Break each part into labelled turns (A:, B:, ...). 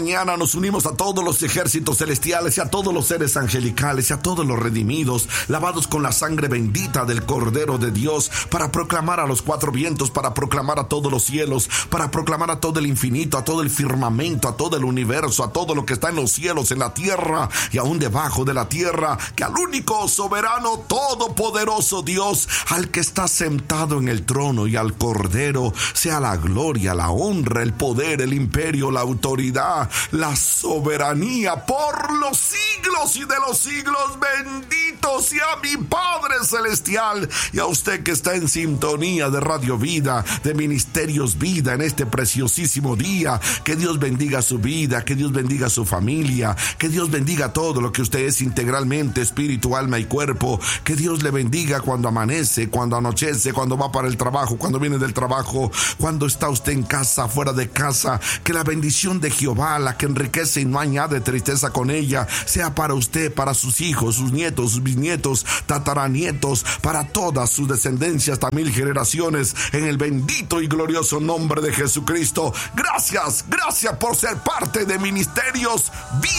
A: Mañana nos unimos a todos los ejércitos celestiales y a todos los seres angelicales y a todos los redimidos, lavados con la sangre bendita del Cordero de Dios, para proclamar a los cuatro vientos, para proclamar a todos los cielos, para proclamar a todo el infinito, a todo el firmamento, a todo el universo, a todo lo que está en los cielos, en la tierra y aún debajo de la tierra, que al único soberano, todopoderoso Dios, al que está sentado en el trono y al Cordero, sea la gloria, la honra, el poder, el imperio, la autoridad, la soberanía por los siglos y de los siglos. Bendito sea mi Padre Celestial, y a usted que está en sintonía de Radio Vida, de Ministerios Vida, en este preciosísimo día. Que Dios bendiga su vida, que Dios bendiga su familia, que Dios bendiga todo lo que usted es integralmente, espíritu, alma y cuerpo. Que Dios le bendiga cuando amanece, cuando anochece, cuando va para el trabajo, cuando viene del trabajo, cuando está usted en casa, fuera de casa. Que la bendición de Jehová, la que enriquece y no añade tristeza con ella, sea para usted, para sus hijos, sus nietos, sus bisnietos, tataranietos, para todas sus descendencias, hasta 1000 generaciones, en el bendito y glorioso nombre de Jesucristo. Gracias por ser parte de Ministerios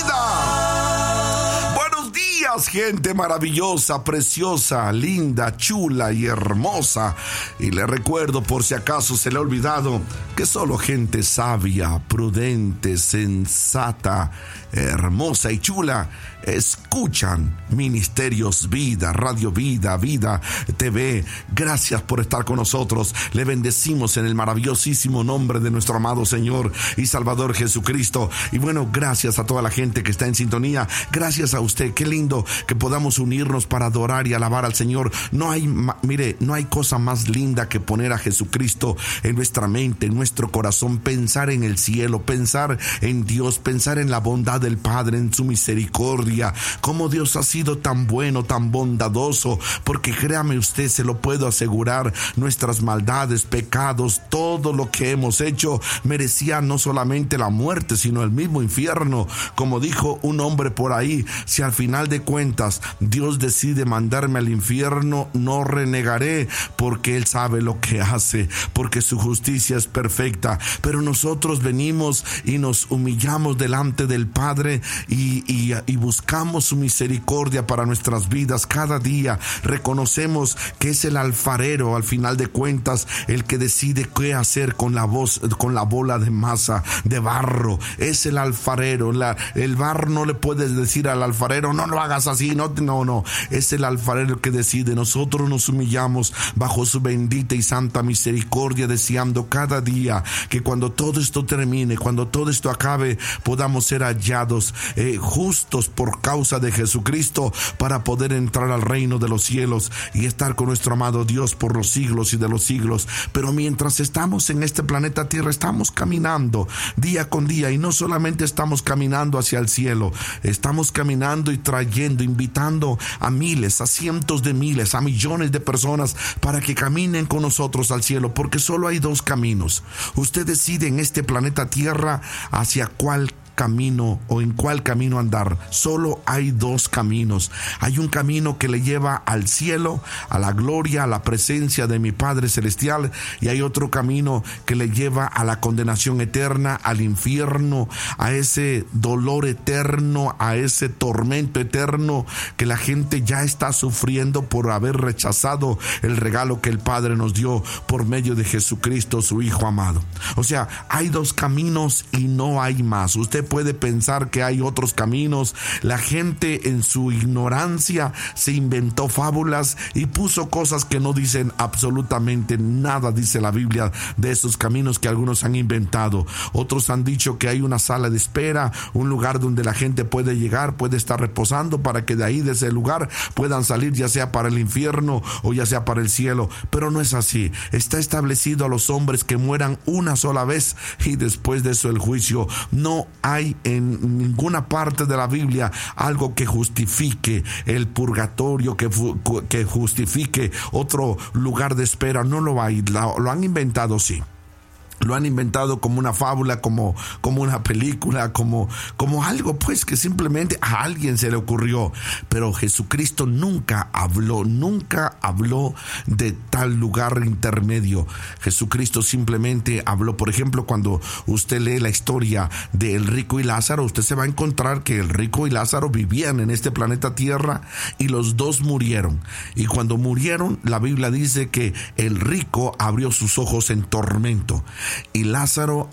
A: Vida. Buenos días, gente maravillosa, preciosa, linda, chula y hermosa. Y le recuerdo, por si acaso se le ha olvidado, que solo gente sabia, prudente, sensata, hermosa y chula escuchan Ministerios Vida, Radio Vida, Vida TV. Gracias por estar con nosotros. Le bendecimos en el maravillosísimo nombre de nuestro amado Señor y Salvador Jesucristo. Y bueno, gracias a toda la gente que está en sintonía. Gracias a usted. Qué lindo que podamos unirnos para adorar y alabar al Señor. No hay cosa más linda que poner a Jesucristo en nuestra mente, en nuestro corazón, pensar en el cielo, pensar en Dios, pensar en la bondad del Padre, en su misericordia, cómo Dios ha sido tan bueno, tan bondadoso, porque créame usted, se lo puedo asegurar, nuestras maldades, pecados, todo lo que hemos hecho merecía no solamente la muerte, sino el mismo infierno. Como dijo un hombre por ahí, si al final de cuentas Dios decide mandarme al infierno, no renegaré, porque Él sabe lo que hace, porque su justicia es perfecta. Pero nosotros venimos y nos humillamos delante del Padre y buscamos su misericordia para nuestras vidas cada día. Reconocemos que es el alfarero, al final de cuentas, el que decide qué hacer con la bola de masa, de barro. Es el alfarero. El barro no le puedes decir al alfarero, no lo hagas así, no. Es el alfarero el que decide. Nosotros nos humillamos bajo su bendita y santa misericordia, deseando cada día que cuando todo esto termine, cuando todo esto acabe, podamos ser hallados justos por causa de Jesucristo, para poder entrar al reino de los cielos y estar con nuestro amado Dios por los siglos y de los siglos. Pero mientras estamos en este planeta Tierra, estamos caminando día con día, y no solamente estamos caminando hacia el cielo, estamos caminando y trayendo, invitando a miles, a cientos de miles, a millones de personas para que caminen con nosotros al cielo, porque solo hay dos caminos. Usted decide en este planeta Tierra hacia cuál camino o en cuál camino andar. Solo hay dos caminos. Hay un camino que le lleva al cielo, a la gloria, a la presencia de mi Padre Celestial, y hay otro camino que le lleva a la condenación eterna, al infierno, a ese dolor eterno, a ese tormento eterno que la gente ya está sufriendo por haber rechazado el regalo que el Padre nos dio por medio de Jesucristo, su Hijo amado. O sea, hay dos caminos y no hay más. Usted puede pensar que hay otros caminos. La gente en su ignorancia se inventó fábulas y puso cosas que no dicen absolutamente nada, dice la Biblia, de esos caminos que algunos han inventado. Otros han dicho que hay una sala de espera, un lugar donde la gente puede llegar, puede estar reposando, para que de ahí, de ese lugar, puedan salir, ya sea para el infierno o ya sea para el cielo. Pero no es así. Está establecido a los hombres que mueran una sola vez y después de eso el juicio. No hay en ninguna parte de la Biblia algo que justifique el purgatorio, que justifique otro lugar de espera. No lo hay. Lo han inventado, sí. Lo han inventado como una fábula, como una película, como algo pues que simplemente a alguien se le ocurrió. Pero Jesucristo nunca habló de tal lugar intermedio. Jesucristo simplemente habló. Por ejemplo, cuando usted lee la historia del rico y Lázaro, usted se va a encontrar que el rico y Lázaro vivían en este planeta Tierra y los dos murieron. Y cuando murieron, la Biblia dice que el rico abrió sus ojos en tormento. Y Lázaro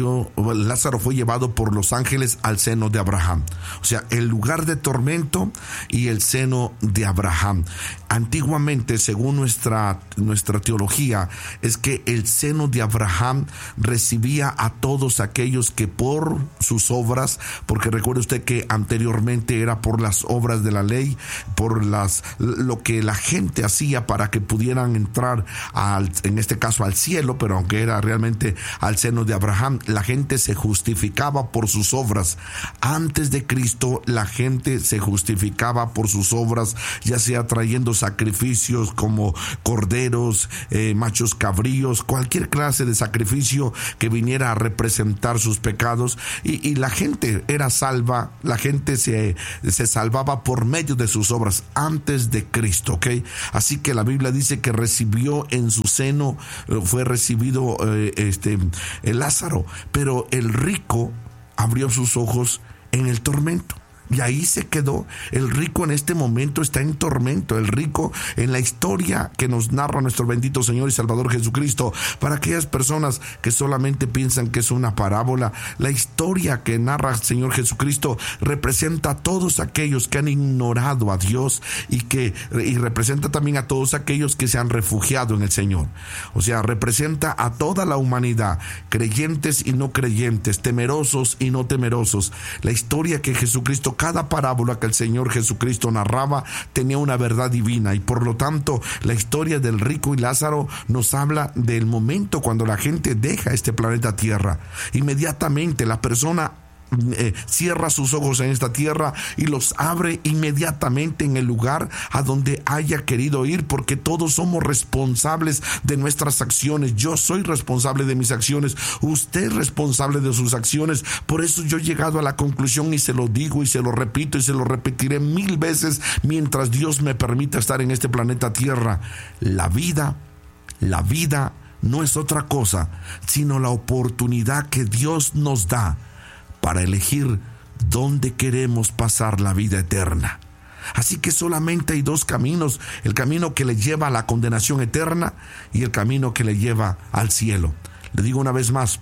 A: fue llevado por los ángeles al seno de Abraham. O sea, el lugar de tormento y el seno de Abraham. Antiguamente, según nuestra teología, es que el seno de Abraham recibía a todos aquellos que por sus obras, porque recuerde usted que anteriormente era por las obras de la ley, por lo que la gente hacía para que pudieran entrar en este caso al cielo, pero aunque era realmente al seno de Abraham, la gente se justificaba por sus obras. Antes de Cristo, la gente se justificaba por sus obras, ya sea trayendo sacrificios como corderos, machos cabríos, cualquier clase de sacrificio que viniera a representar sus pecados, y la gente era salva, la gente se salvaba por medio de sus obras antes de Cristo, ¿ok? Así que la Biblia dice que recibió en su seno, fue recibido el Lázaro, pero el rico abrió sus ojos en el tormento. Y ahí se quedó. El rico en este momento está en tormento. El rico en la historia que nos narra nuestro bendito Señor y Salvador Jesucristo. Para aquellas personas que solamente piensan que es una parábola, la historia que narra el Señor Jesucristo representa a todos aquellos que han ignorado a Dios y representa también a todos aquellos que se han refugiado en el Señor. O sea, representa a toda la humanidad, creyentes y no creyentes, temerosos y no temerosos. La historia que Jesucristo, cada parábola que el Señor Jesucristo narraba tenía una verdad divina, y por lo tanto la historia del rico y Lázaro nos habla del momento cuando la gente deja este planeta Tierra. Inmediatamente la persona cierra sus ojos en esta tierra y los abre inmediatamente en el lugar a donde haya querido ir, porque todos somos responsables de nuestras acciones. Yo soy responsable de mis acciones, usted es responsable de sus acciones. Por eso yo he llegado a la conclusión, y se lo digo y se lo repito y se lo repetiré 1000 veces mientras Dios me permita estar en este planeta Tierra: la vida no es otra cosa sino la oportunidad que Dios nos da para elegir dónde queremos pasar la vida eterna. Así que solamente hay dos caminos: el camino que le lleva a la condenación eterna y el camino que le lleva al cielo. Le digo una vez más,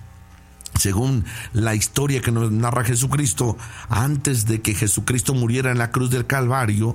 A: según la historia que nos narra Jesucristo, antes de que Jesucristo muriera en la cruz del Calvario,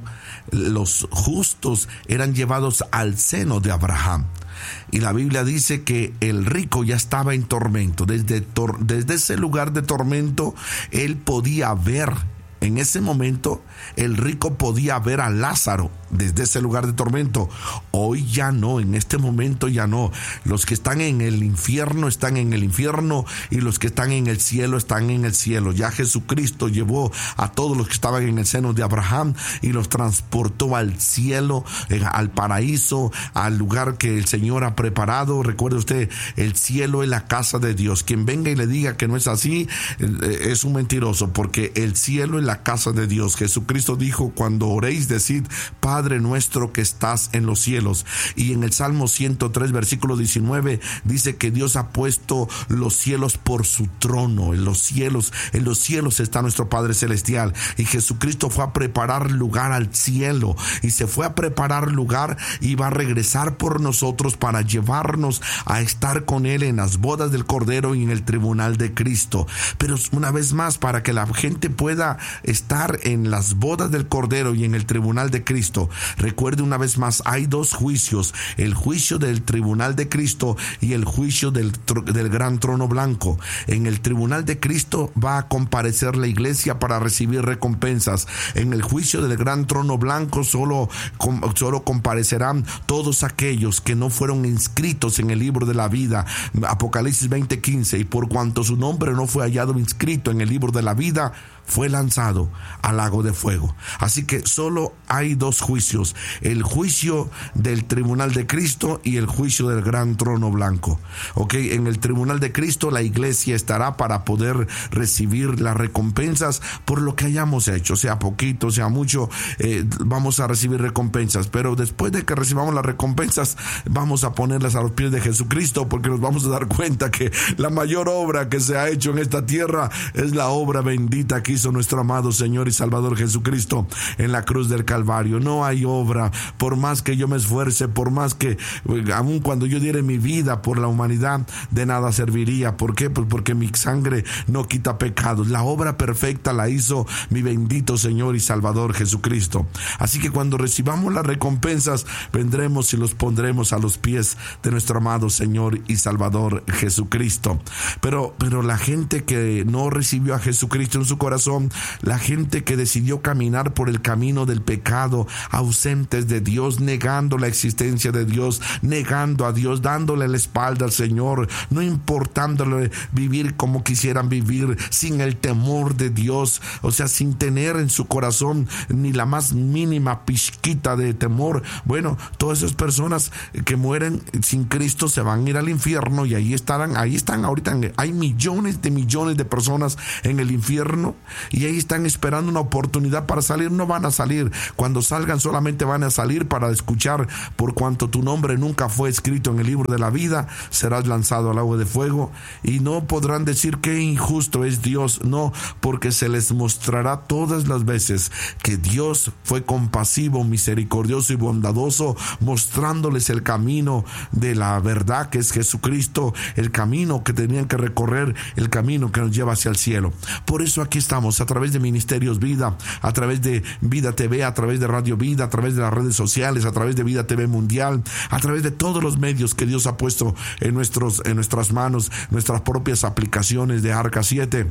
A: los justos eran llevados al seno de Abraham. Y la Biblia dice que el rico ya estaba en tormento. Desde ese lugar de tormento, él podía ver. En ese momento, el rico podía ver a Lázaro desde ese lugar de tormento. Hoy ya no, en este momento ya no. Los que están en el infierno están en el infierno, y los que están en el cielo están en el cielo. Ya Jesucristo llevó a todos los que estaban en el seno de Abraham y los transportó al cielo, al paraíso, al lugar que el Señor ha preparado. Recuerde usted, el cielo es la casa de Dios. Quien venga y le diga que no es así, es un mentiroso, porque el cielo es la casa de Dios. Jesucristo dijo: cuando oréis, decid: Padre nuestro que estás en los cielos. Y en el Salmo 103 versículo 19 dice que Dios ha puesto los cielos por su trono. En los cielos está nuestro Padre celestial, y Jesucristo fue a preparar lugar al cielo, y se fue a preparar lugar y va a regresar por nosotros para llevarnos a estar con Él en las bodas del Cordero y en el tribunal de Cristo. Pero una vez más, para que la gente pueda estar en las bodas del Cordero y en el tribunal de Cristo, recuerde una vez más, hay dos juicios: el juicio del tribunal de Cristo y el juicio del gran trono blanco. En el tribunal de Cristo va a comparecer la iglesia para recibir recompensas. En el juicio del gran trono blanco solo comparecerán todos aquellos que no fueron inscritos en el libro de la vida. Apocalipsis 20:15: y por cuanto su nombre no fue hallado inscrito en el libro de la vida, fue lanzado lanzado al lago de fuego. Así que solo hay dos juicios: el juicio del tribunal de Cristo y el juicio del gran trono blanco. En el tribunal de Cristo la iglesia estará para poder recibir las recompensas por lo que hayamos hecho, sea poquito, sea mucho, vamos a recibir recompensas. Pero después de que recibamos las recompensas, vamos a ponerlas a los pies de Jesucristo, porque nos vamos a dar cuenta que la mayor obra que se ha hecho en esta tierra es la obra bendita que hizo nuestro amado Señor y Salvador Jesucristo en la cruz del Calvario. No hay obra, por más que yo me esfuerce, por más que aun cuando yo diere mi vida por la humanidad, de nada serviría. ¿Por qué? Pues porque mi sangre no quita pecados. La obra perfecta la hizo mi bendito Señor y Salvador Jesucristo. Así que cuando recibamos las recompensas, vendremos y los pondremos a los pies de nuestro amado Señor y Salvador Jesucristo. Pero la gente que no recibió a Jesucristo en su corazón, la gente que decidió caminar por el camino del pecado, ausentes de Dios, negando la existencia de Dios, negando a Dios, dándole la espalda al Señor, no importándole vivir como quisieran vivir, sin el temor de Dios, sin tener en su corazón ni la más mínima pizquita de temor. Bueno, todas esas personas que mueren sin Cristo se van a ir al infierno, y ahí están ahorita. Hay millones de personas en el infierno, y ahí están esperando una oportunidad para salir. No van a salir. Cuando salgan, solamente van a salir para escuchar: por cuanto tu nombre nunca fue escrito en el libro de la vida, serás lanzado al agua de fuego. Y no podrán decir qué injusto es Dios. No, porque se les mostrará todas las veces que Dios fue compasivo, misericordioso y bondadoso, mostrándoles el camino de la verdad, que es Jesucristo, el camino que tenían que recorrer, el camino que nos lleva hacia el cielo. Por eso aquí estamos, a través de Ministerios Vida, a través de Vida TV, a través de Radio Vida, a través de las redes sociales, a través de Vida TV Mundial, a través de todos los medios que Dios ha puesto en nuestras manos, nuestras propias aplicaciones de Arca 7.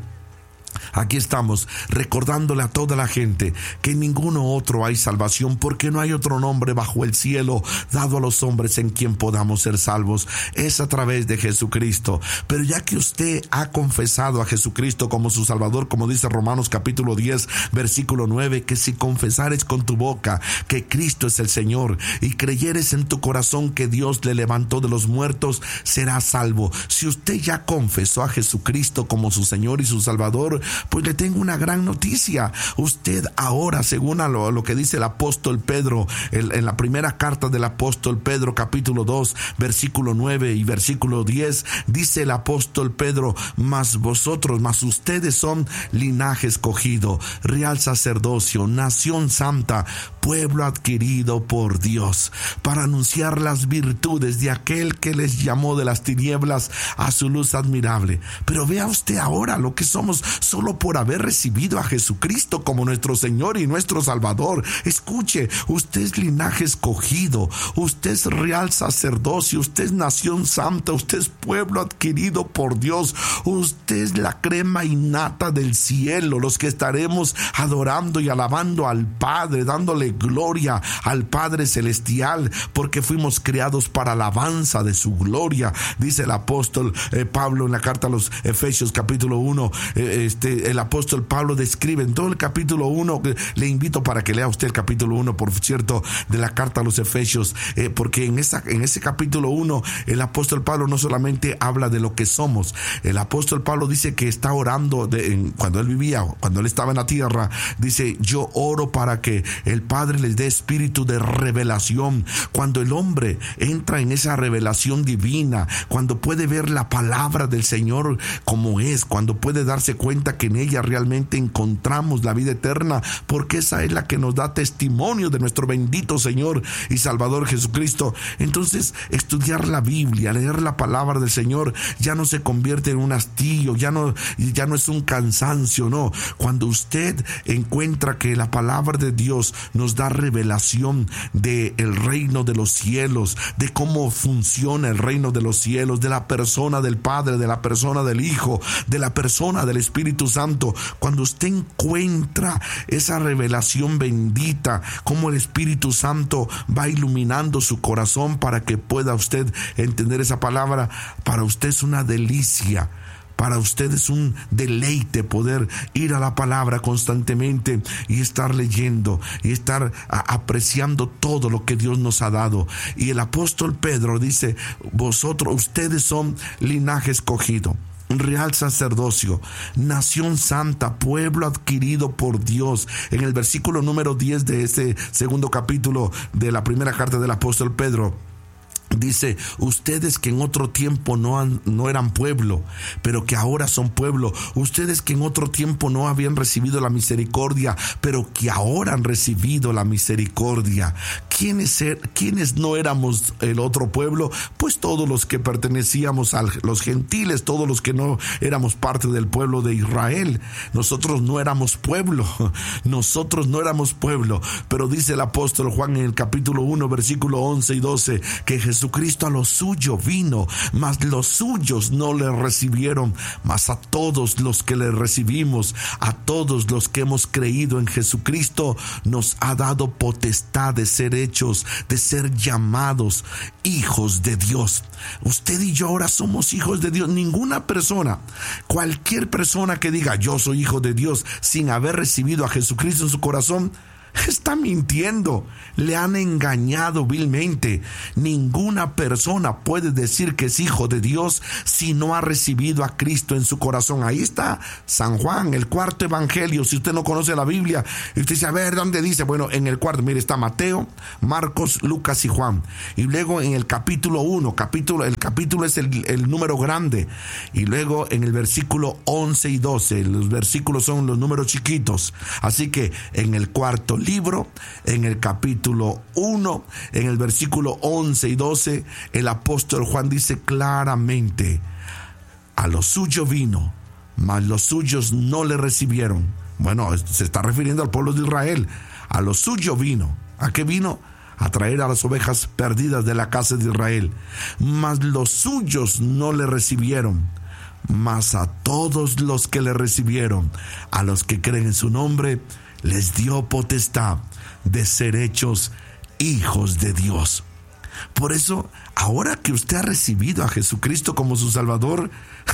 A: Aquí estamos recordándole a toda la gente que en ninguno otro hay salvación, porque no hay otro nombre bajo el cielo dado a los hombres en quien podamos ser salvos. Es a través de Jesucristo. Pero ya que usted ha confesado a Jesucristo como su Salvador, como dice Romanos capítulo 10 versículo 9, que si confesares con tu boca que Cristo es el Señor y creyeres en tu corazón que Dios le levantó de los muertos, serás salvo. Si usted ya confesó a Jesucristo como su Señor y su Salvador, pues le tengo una gran noticia. Usted ahora, según a lo que dice el apóstol Pedro en la primera carta del apóstol Pedro capítulo 2 versículo 9 y versículo 10, dice el apóstol Pedro: mas ustedes son linaje escogido, real sacerdocio, nación santa, pueblo adquirido por Dios, para anunciar las virtudes de aquel que les llamó de las tinieblas a su luz admirable. Pero vea usted ahora lo que somos solo por haber recibido a Jesucristo como nuestro Señor y nuestro Salvador. Escuche, usted es linaje escogido, usted es real sacerdocio, usted es nación santa, usted es pueblo adquirido por Dios, usted es la crema innata del cielo, los que estaremos adorando y alabando al Padre, dándole gloria al Padre Celestial, porque fuimos creados para alabanza de su gloria. Dice el apóstol Pablo en la carta a los Efesios capítulo 1, el apóstol Pablo describe en todo el capítulo 1, le invito para que lea usted el capítulo 1, por cierto, de la carta a los Efesios, porque en ese capítulo 1 el apóstol Pablo no solamente habla de lo que somos. El apóstol Pablo dice que está orando cuando él estaba en la tierra, dice: yo oro para que el Padre les dé espíritu de revelación. Cuando el hombre entra en esa revelación divina, cuando puede ver la palabra del Señor como es, cuando puede darse cuenta que en ella realmente encontramos la vida eterna, porque esa es la que nos da testimonio de nuestro bendito Señor y Salvador Jesucristo. Entonces, estudiar la Biblia, leer la palabra del Señor, ya no se convierte en un hastío, ya no es un cansancio, no. Cuando usted encuentra que la palabra de Dios nos da revelación del reino de los cielos, de cómo funciona el reino de los cielos, de la persona del Padre, de la persona del Hijo, de la persona del Espíritu Santo, cuando usted encuentra esa revelación bendita, cómo el Espíritu Santo va iluminando su corazón para que pueda usted entender esa palabra, para usted es una delicia Para usted es un deleite poder ir a la palabra constantemente y estar leyendo y estar apreciando todo lo que Dios nos ha dado. Y el apóstol Pedro dice: ustedes son linaje escogido, real sacerdocio, nación santa, pueblo adquirido por Dios. En el versículo número 10 de este segundo capítulo de la primera carta del apóstol Pedro, dice: ustedes que en otro tiempo no eran pueblo, pero que ahora son pueblo. Ustedes que en otro tiempo no habían recibido la misericordia, pero que ahora han recibido la misericordia. ¿Quiénes no éramos el otro pueblo? Pues todos los que pertenecíamos a los gentiles, todos los que no éramos parte del pueblo de Israel. Nosotros no éramos pueblo, pero dice el apóstol Juan en el capítulo 1, versículo 11 y 12, que Jesucristo a lo suyo vino, mas los suyos no le recibieron. Mas a todos los que le recibimos, a todos los que hemos creído en Jesucristo, nos ha dado potestad de ser hechos, de ser llamados hijos de Dios. Usted y yo ahora somos hijos de Dios. Ninguna persona, cualquier persona que diga yo soy hijo de Dios sin haber recibido a Jesucristo en su corazón, está mintiendo. Le han engañado vilmente. Ninguna persona puede decir que es hijo de Dios si no ha recibido a Cristo en su corazón. Ahí está San Juan, el cuarto evangelio. Si usted no conoce la Biblia y usted dice, a ver, ¿dónde dice? Bueno, en el cuarto, mire, está Mateo, Marcos, Lucas y Juan. Y luego en el capítulo 1, el capítulo es el número grande. Y luego en el versículo 11 y 12, los versículos son los números chiquitos. Así que en el cuarto libro, en el capítulo 1, en el versículo 11 y 12, el apóstol Juan dice claramente: a lo suyo vino, mas los suyos no le recibieron. Bueno, se está refiriendo al pueblo de Israel. A lo suyo vino. ¿A qué vino? A traer a las ovejas perdidas de la casa de Israel. Mas los suyos no le recibieron. Mas a todos los que le recibieron, a los que creen en su nombre, les dio potestad de ser hechos hijos de Dios. Por eso, ahora que usted ha recibido a Jesucristo como su Salvador,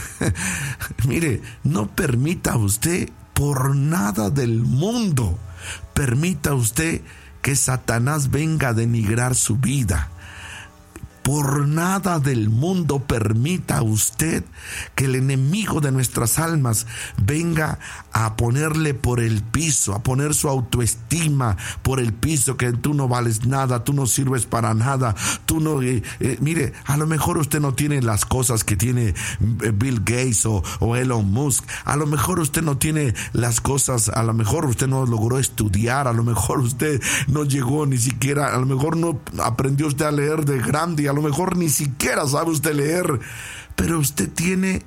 A: mire, no permita usted por nada del mundo, permita usted que Satanás venga a denigrar su vida. Por nada del mundo permita usted que el enemigo de nuestras almas venga a ponerle por el piso, a poner su autoestima por el piso, que tú no vales nada, tú no sirves para nada, tú no... mire, a lo mejor usted no tiene las cosas que tiene Bill Gates o Elon Musk, a lo mejor usted no tiene las cosas, a lo mejor usted no logró estudiar, a lo mejor usted no llegó ni siquiera, a lo mejor no aprendió usted a leer de grande, a lo mejor ni siquiera sabe usted leer, pero usted tiene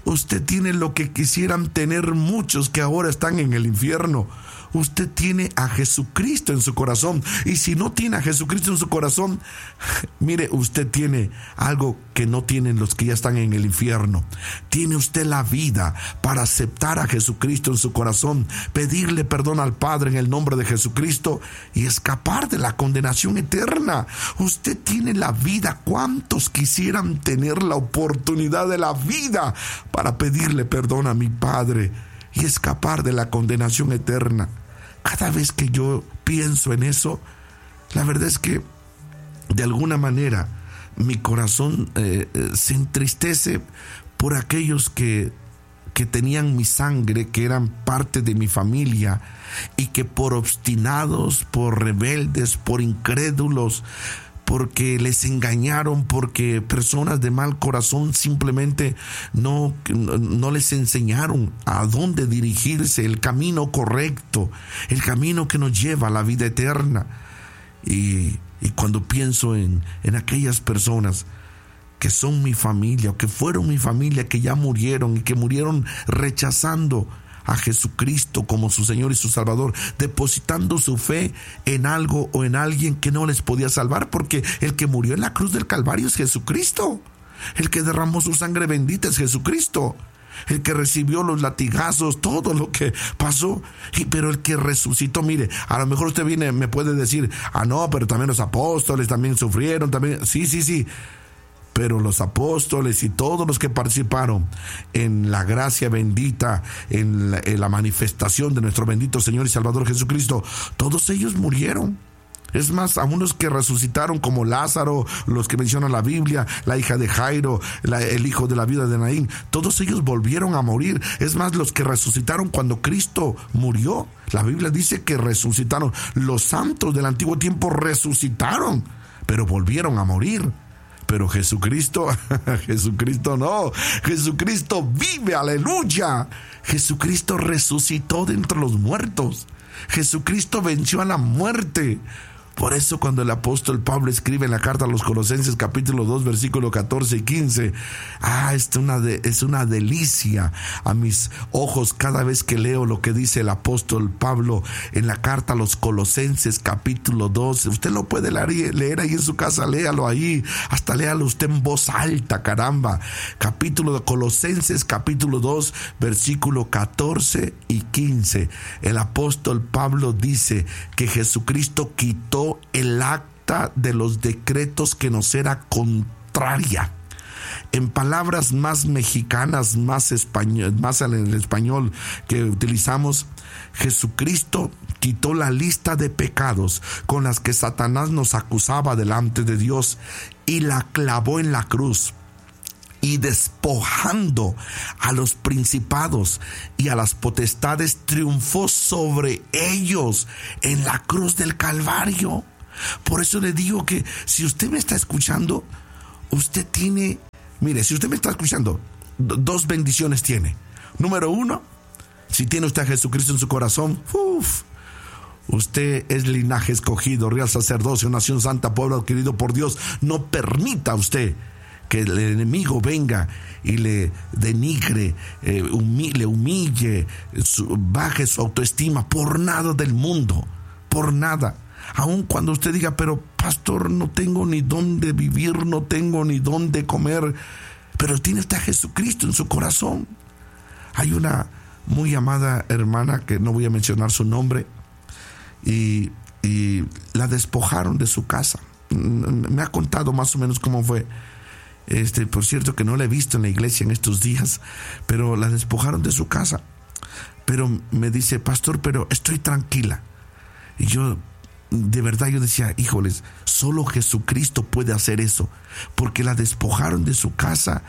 A: lo que quisieran tener muchos que ahora están en el infierno. Usted tiene a Jesucristo en su corazón. Y si no tiene a Jesucristo en su corazón, mire, usted tiene algo que no tienen los que ya están en el infierno. Tiene usted la vida para aceptar a Jesucristo en su corazón, pedirle perdón al Padre en el nombre de Jesucristo y escapar de la condenación eterna. Usted tiene la vida. ¿Cuántos quisieran tener la oportunidad de la vida para pedirle perdón a mi Padre y escapar de la condenación eterna? Cada vez que yo pienso en eso, la verdad es que de alguna manera mi corazón se entristece por aquellos que tenían mi sangre, que eran parte de mi familia y que por obstinados, por rebeldes, por incrédulos, porque les engañaron, porque personas de mal corazón simplemente no les enseñaron a dónde dirigirse, el camino correcto, el camino que nos lleva a la vida eterna. Y cuando pienso en aquellas personas que son mi familia, o que fueron mi familia, que ya murieron y que murieron rechazando a Jesucristo como su Señor y su Salvador, depositando su fe en algo o en alguien que no les podía salvar, porque el que murió en la cruz del Calvario es Jesucristo, el que derramó su sangre bendita es Jesucristo, el que recibió los latigazos, todo lo que pasó, pero el que resucitó. Mire, a lo mejor usted me puede decir, no, pero también los apóstoles también sufrieron, también, sí, Pero los apóstoles y todos los que participaron en la gracia bendita, en la manifestación de nuestro bendito Señor y Salvador Jesucristo, todos ellos murieron. Es más, a unos que resucitaron como Lázaro, los que menciona la Biblia, la hija de Jairo, el hijo de la viuda de Naín, todos ellos volvieron a morir. Es más, los que resucitaron cuando Cristo murió, la Biblia dice que resucitaron. Los santos del antiguo tiempo resucitaron, pero volvieron a morir. Pero Jesucristo no. Jesucristo vive, aleluya. Jesucristo resucitó de entre los muertos. Jesucristo venció a la muerte. Por eso cuando el apóstol Pablo escribe en la carta a los Colosenses capítulo 2 versículo 14 y 15, es una delicia a mis ojos cada vez que leo lo que dice el apóstol Pablo en la carta a los Colosenses capítulo 2. Usted lo puede leer ahí en su casa, léalo ahí, hasta léalo usted en voz alta, caramba. Capítulo de Colosenses capítulo 2 versículo 14 y 15. El apóstol Pablo dice que Jesucristo quitó el acta de los decretos que nos era contraria. En palabras más mexicanas, más en el español que utilizamos, Jesucristo quitó la lista de pecados con las que Satanás nos acusaba delante de Dios y la clavó en la cruz. Y despojando a los principados y a las potestades, triunfó sobre ellos en la cruz del Calvario. Por eso le digo que si usted me está escuchando, usted tiene, mire, si usted me está escuchando, dos bendiciones tiene. Número uno, si tiene usted a Jesucristo en su corazón, usted es linaje escogido, real sacerdocio, nación santa, pueblo adquirido por Dios. No permita usted que el enemigo venga y le denigre, le humille, baje su autoestima por nada del mundo, por nada. Aun cuando usted diga, pero pastor, no tengo ni dónde vivir, no tengo ni dónde comer, pero tiene usted a Jesucristo en su corazón. Hay una muy amada hermana, que no voy a mencionar su nombre, y la despojaron de su casa. Me ha contado más o menos cómo fue. Por cierto que no la he visto en la iglesia en estos días, pero la despojaron de su casa. Pero me dice, pastor, pero estoy tranquila. Y yo, de verdad, yo decía, híjoles, solo Jesucristo puede hacer eso, porque la despojaron de su casa.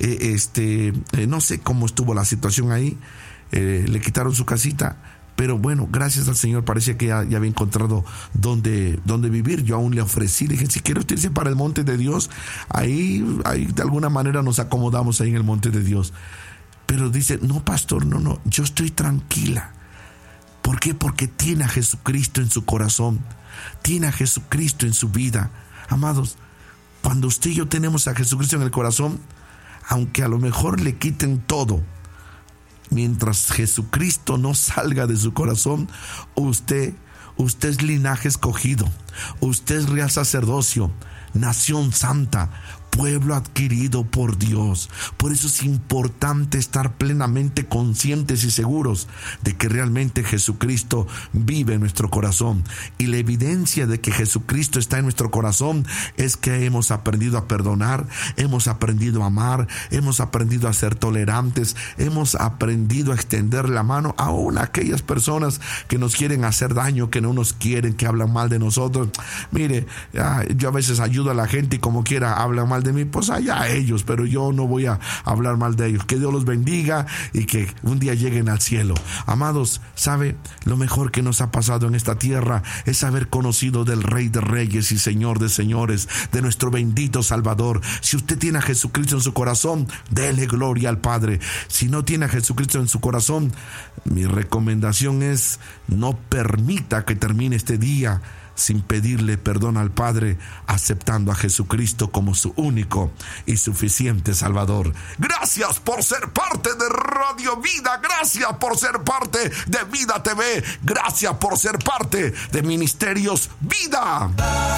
A: No sé cómo estuvo la situación ahí, le quitaron su casita. Pero bueno, gracias al Señor, parecía que ya había encontrado dónde vivir. Yo aún le ofrecí, le dije, si quiere usted irse para el monte de Dios, ahí de alguna manera nos acomodamos ahí en el monte de Dios. Pero dice, no, pastor, no, yo estoy tranquila. ¿Por qué? Porque tiene a Jesucristo en su corazón, tiene a Jesucristo en su vida. Amados, cuando usted y yo tenemos a Jesucristo en el corazón, aunque a lo mejor le quiten todo, mientras Jesucristo no salga de su corazón, usted es linaje escogido, usted es real sacerdocio, nación santa, pueblo adquirido por Dios. Por eso es importante estar plenamente conscientes y seguros de que realmente Jesucristo vive en nuestro corazón. Y la evidencia de que Jesucristo está en nuestro corazón es que hemos aprendido a perdonar, hemos aprendido a amar, hemos aprendido a ser tolerantes, hemos aprendido a extender la mano aún a aquellas personas que nos quieren hacer daño, que no nos quieren, que hablan mal de nosotros. Mire, yo a veces ayudo a la gente y como quiera hablan mal de mí, pues allá ellos, pero yo no voy a hablar mal de ellos. Que Dios los bendiga y que un día lleguen al cielo. Amados, ¿sabe? Lo mejor que nos ha pasado en esta tierra es haber conocido del Rey de Reyes y Señor de Señores, de nuestro bendito Salvador. Si usted tiene a Jesucristo en su corazón, dele gloria al Padre. Si no tiene a Jesucristo en su corazón, mi recomendación es no permita que termine este día sin pedirle perdón al Padre, aceptando a Jesucristo como su único y suficiente Salvador. Gracias por ser parte de Radio Vida, gracias por ser parte de Vida TV, gracias por ser parte de Ministerios Vida.